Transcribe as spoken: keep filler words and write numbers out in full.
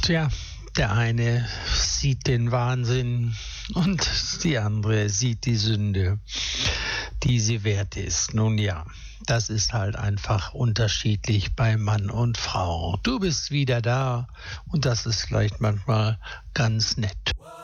Tja, der eine sieht den Wahnsinn und die andere sieht die Sünde, die sie wert ist. Nun ja, das ist halt einfach unterschiedlich bei Mann und Frau. Du bist wieder da und das ist vielleicht manchmal ganz nett.